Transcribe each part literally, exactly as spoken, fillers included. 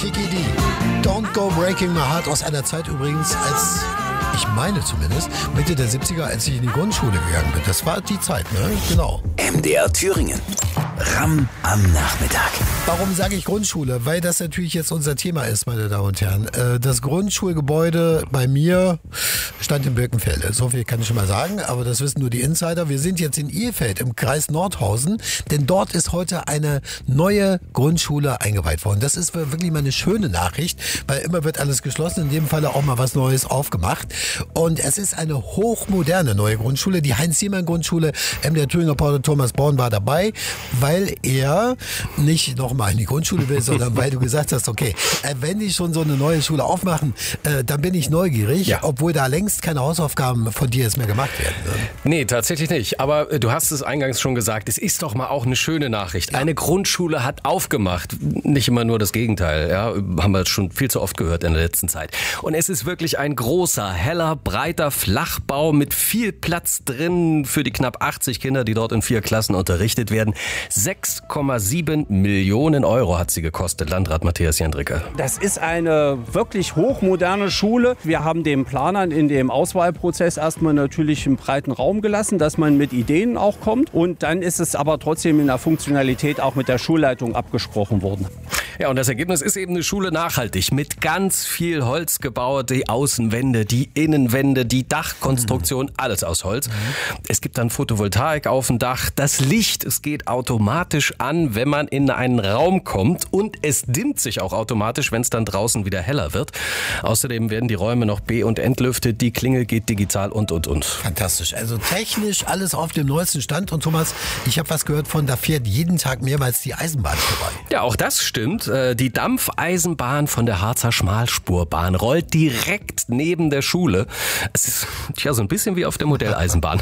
Tiki D. Don't Go Breaking My Heart aus einer Zeit übrigens, als, ich meine zumindest, Mitte der siebziger, als ich in die Grundschule gegangen bin. Das war die Zeit, ne? Genau. M D R Thüringen. Ramm am Nachmittag. Warum sage ich Grundschule? Weil das natürlich jetzt unser Thema ist, meine Damen und Herren. Das Grundschulgebäude bei mir stand in Birkenfelde. So viel kann ich schon mal sagen, aber das wissen nur die Insider. Wir sind jetzt in Ilfeld im Kreis Nordhausen, denn dort ist heute eine neue Grundschule eingeweiht worden. Das ist wirklich mal eine schöne Nachricht, weil immer wird alles geschlossen, in dem Falle auch mal was Neues aufgemacht. Und es ist eine hochmoderne neue Grundschule, die Heinz-Siemann-Grundschule. M D R Thüringer Reporter Thomas Born war dabei, weil er nicht nochmal in die Grundschule will, sondern weil du gesagt hast, okay, wenn die schon so eine neue Schule aufmachen, dann bin ich neugierig, ja. Obwohl da längst keine Hausaufgaben von dir jetzt mehr gemacht werden. Ne? Nee, tatsächlich nicht. Aber du hast es eingangs schon gesagt, es ist doch mal auch eine schöne Nachricht. Ja. Eine Grundschule hat aufgemacht. Nicht immer nur das Gegenteil. Ja, haben wir schon viel zu oft gehört in der letzten Zeit. Und es ist wirklich ein großer, heller, breiter Flachbau mit viel Platz drin für die knapp achtzig Kinder, die dort in vier Klassen unterrichtet werden. sechs Komma sieben Millionen Euro hat sie gekostet, Landrat Matthias Jendricke. Das ist eine wirklich hochmoderne Schule. Wir haben den Planern in dem Auswahlprozess erstmal natürlich einen breiten Raum gelassen, dass man mit Ideen auch kommt. Und dann ist es aber trotzdem in der Funktionalität auch mit der Schulleitung abgesprochen worden. Ja, und das Ergebnis ist eben eine Schule nachhaltig, mit ganz viel Holz gebaut, die Außenwände, die Innenwände, die Dachkonstruktion, alles aus Holz. Mhm. Es gibt dann Photovoltaik auf dem Dach, das Licht, es geht automatisch an, wenn man in einen Raum kommt und es dimmt sich auch automatisch, wenn es dann draußen wieder heller wird. Außerdem werden die Räume noch be- und entlüftet, die Klingel geht digital und, und, und. Fantastisch, also technisch alles auf dem neuesten Stand. Und Thomas, ich habe was gehört von, da fährt jeden Tag mehrmals die Eisenbahn vorbei. Ja, auch das stimmt. Die Dampfeisenbahn von der Harzer Schmalspurbahn rollt direkt neben der Schule. Es ist tja so ein bisschen wie auf der Modelleisenbahn.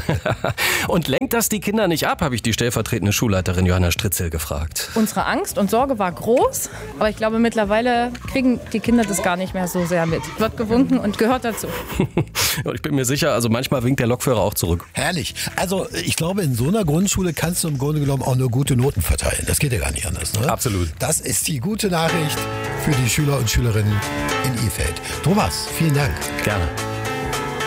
Und lenkt das die Kinder nicht ab, habe ich die stellvertretende Schulleiterin Johanna Stritzel gefragt. Unsere Angst und Sorge war groß, aber ich glaube mittlerweile kriegen die Kinder das gar nicht mehr so sehr mit. Wird gewunken und gehört dazu. Und ich bin mir sicher, also manchmal winkt der Lokführer auch zurück. Herrlich. Also ich glaube, in so einer Grundschule kannst du im Grunde genommen auch nur gute Noten verteilen. Das geht ja gar nicht anders. Ne? Absolut. Das ist die gute Nachricht für die Schüler und Schülerinnen in Ilfeld. Thomas, vielen Dank. Gerne.